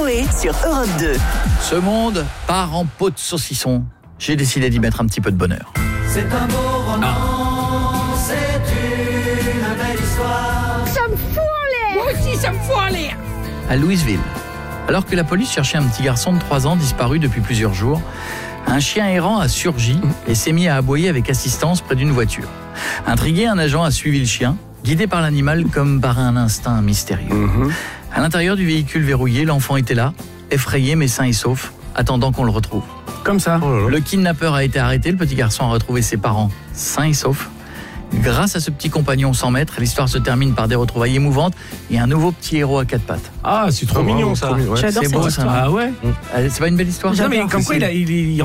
Coé sur Europe 2. Ce monde part en pot de saucisson. J'ai décidé d'y mettre un petit peu de bonheur. C'est un beau roman, c'est une belle histoire. Ça me fout en l'air. Moi aussi, ça me fout en l'air. À Louisville, alors que la police cherchait un petit garçon de 3 ans disparu depuis plusieurs jours, un chien errant a surgi et s'est mis à aboyer avec assistance près d'une voiture. Intrigué, un agent a suivi le chien, guidé par l'animal comme par un instinct mystérieux. À l'intérieur du véhicule verrouillé, l'enfant était là, effrayé mais sain et sauf, attendant qu'on le retrouve. Comme ça. Le kidnappeur a été arrêté, le petit garçon a retrouvé ses parents sains et saufs. Grâce à ce petit compagnon sans maître, l'histoire se termine par des retrouvailles émouvantes et un nouveau petit héros à 4 pattes. Ah, c'est trop mignon ça. C'est beau ça. Ah ouais. C'est pas une belle histoire? Non mais comme quoi il